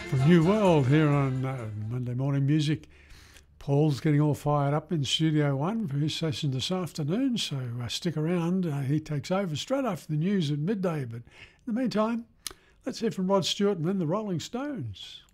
From New World here on Monday Morning Music. Paul's getting all fired up in Studio One for his session this afternoon, so stick around. He takes over straight after the news at midday. But in the meantime, let's hear from Rod Stewart and then the Rolling Stones.